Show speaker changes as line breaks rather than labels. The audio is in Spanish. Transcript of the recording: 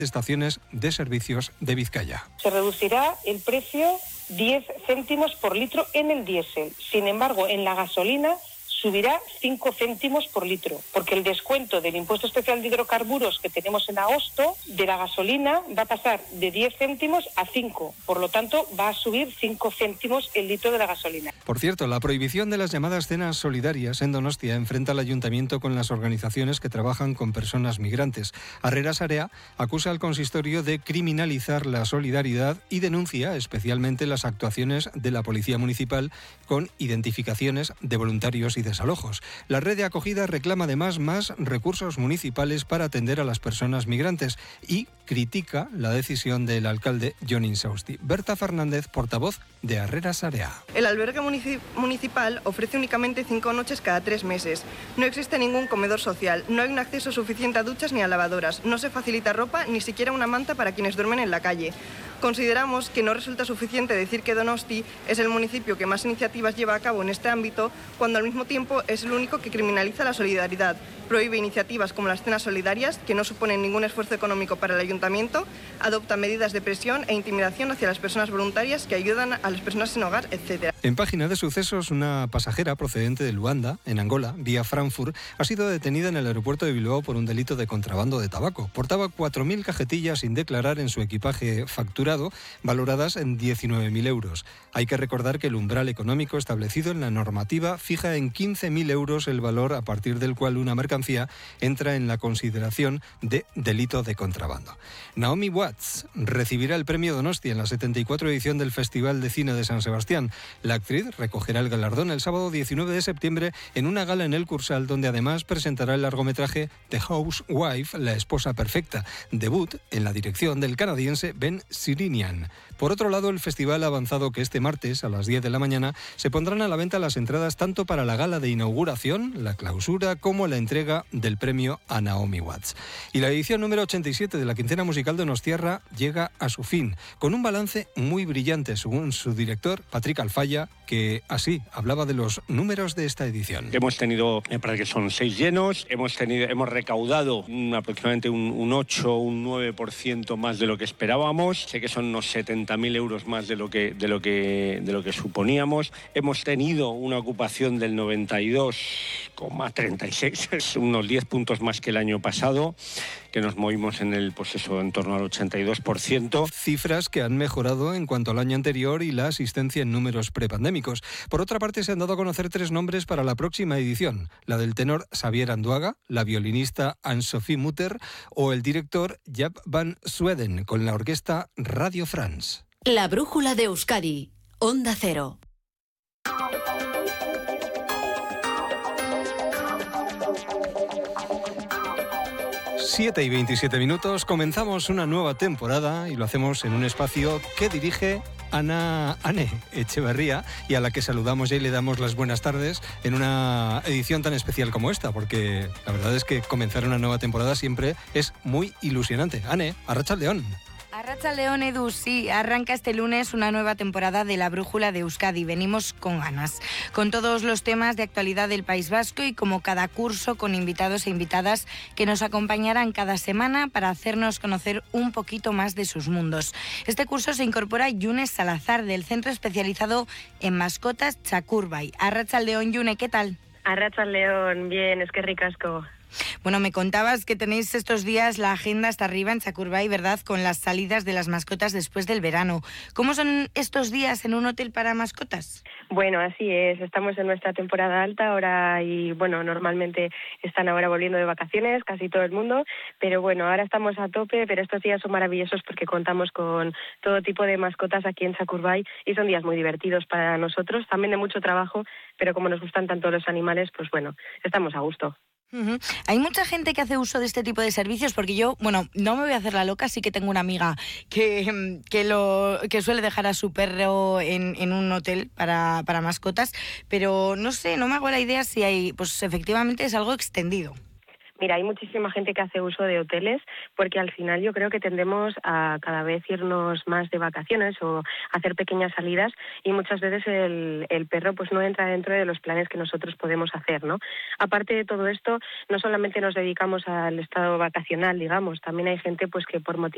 estaciones de servicios de Vizcaya.
Se reducirá el precio 10 céntimos por litro en el diésel. Sin embargo, en la gasolina subirá 5 céntimos por litro, porque el descuento del impuesto especial de hidrocarburos que tenemos en agosto de la gasolina va a pasar de 10 céntimos a 5. Por lo tanto, va a subir 5 céntimos el litro de la gasolina.
Por cierto, la prohibición de las llamadas cenas solidarias en Donostia enfrenta al ayuntamiento con las organizaciones que trabajan con personas migrantes. Arrera Sarea acusa al consistorio de criminalizar la solidaridad y denuncia especialmente las actuaciones de la Policía Municipal con identificaciones de voluntarios y desalojos. La red de acogida reclama además más recursos municipales para atender a las personas migrantes y critica la decisión del alcalde Jon Insausti. Berta Fernández, portavoz de Arrera Sarea.
El albergue municipal ofrece únicamente 5 noches cada 3 meses. No existe ningún comedor social, no hay un acceso suficiente a duchas ni a lavadoras, no se facilita ropa, ni siquiera una manta para quienes duermen en la calle. Consideramos que no resulta suficiente decir que Donosti es el municipio que más iniciativas lleva a cabo en este ámbito, cuando al mismo tiempo es el único que criminaliza la solidaridad, prohíbe iniciativas como las cenas solidarias, que no suponen ningún esfuerzo económico para el ayuntamiento, adopta medidas de presión e intimidación hacia las personas voluntarias que ayudan a las personas sin hogar, etc.
En página de sucesos, una pasajera procedente de Luanda, en Angola, vía Frankfurt, ha sido detenida en el aeropuerto de Bilbao por un delito de contrabando de tabaco. Portaba 4.000 cajetillas sin declarar en su equipaje facturado, valoradas en 19.000 euros. Hay que recordar que el umbral económico establecido en la normativa fija en 15.000 euros el valor a partir del cual una mercancía entra en la consideración de delito de contrabando. Naomi Watts recibirá el premio Donostia en la 74 edición del Festival de Cine de San Sebastián. La actriz recogerá el galardón el sábado 19 de septiembre en una gala en el Cursal, donde además presentará el largometraje The Housewife, la esposa perfecta, debut en la dirección del canadiense Ben Sirinian. Por otro lado, el festival ha avanzado que este martes a las 10 de la mañana se pondrán a la venta las entradas tanto para la gala de inauguración, la clausura, como la entrega del premio a Naomi Watts. Y la edición número 87 de la Quincena Musical Donostiarra llega a su fin, con un balance muy brillante, según su director, Patrick Alfaya, que así hablaba de los números de esta edición.
Hemos tenido, me parece que son 6 llenos, hemos recaudado aproximadamente un 8 o un 9% más de lo que esperábamos. Sé que son unos 70.000 euros más de lo que suponíamos. Hemos tenido una ocupación del 92,36, unos 10 puntos más que el año pasado, que nos movimos en torno al 82%.
Cifras que han mejorado en cuanto al año anterior y la asistencia en números prepandémicos. Por otra parte, se han dado a conocer 3 nombres para la próxima edición: la del tenor Xavier Anduaga, la violinista Anne-Sophie Mutter o el director Jaap van Sweden con la orquesta Radio France.
La brújula de Euskadi, Onda Cero.
Siete y 27 minutos, comenzamos una nueva temporada y lo hacemos en un espacio que dirige Ane Echeverría y a la que saludamos ya y le damos las buenas tardes en una edición tan especial como esta, porque la verdad es que comenzar una nueva temporada siempre es muy ilusionante. Ane, arratsaldeon.
Arratsaldeon, Edu, sí, arranca este lunes una nueva temporada de La Brújula de Euskadi. Venimos con ganas, con todos los temas de actualidad del País Vasco y como cada curso con invitados e invitadas que nos acompañarán cada semana para hacernos conocer un poquito más de sus mundos. Este curso se incorpora Yune Salazar del Centro Especializado en Mascotas Txakurbay. Arratsaldeon, Yune, ¿qué tal?
Arratsaldeon, bien, eskerrik asko.
Bueno, me contabas que tenéis estos días la agenda hasta arriba en Txakurbay, ¿verdad?, con las salidas de las mascotas después del verano. ¿Cómo son estos días en un hotel para mascotas?
Bueno, así es, estamos en nuestra temporada alta ahora y bueno, normalmente están ahora volviendo de vacaciones casi todo el mundo, pero bueno, ahora estamos a tope, pero estos días son maravillosos porque contamos con todo tipo de mascotas aquí en Txakurbay y son días muy divertidos para nosotros, también de mucho trabajo, pero como nos gustan tanto los animales, pues bueno, estamos a gusto.
Uh-huh. Hay mucha gente que hace uso de este tipo de servicios, porque yo, bueno, no me voy a hacer la loca, sí que tengo una amiga que suele dejar a su perro en un hotel para mascotas, pero no sé, no me hago la idea si hay, pues efectivamente es algo extendido.
Mira, hay muchísima gente que hace uso de hoteles porque al final yo creo que tendemos a cada vez irnos más de vacaciones o hacer pequeñas salidas y muchas veces el perro pues no entra dentro de los planes que nosotros podemos hacer, ¿no? Aparte de todo esto, no solamente nos dedicamos al estado vacacional, digamos, también hay gente pues que por motivos